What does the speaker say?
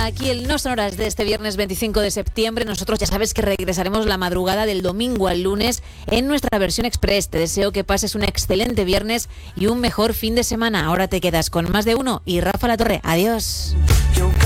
aquí el No Sonoras de este viernes 25 de septiembre. Nosotros ya sabes que regresaremos la madrugada del domingo al lunes en nuestra versión express. Te deseo que pases un excelente viernes y un mejor fin de semana. Ahora te quedas con Más de Uno y Rafa La Torre. Adiós.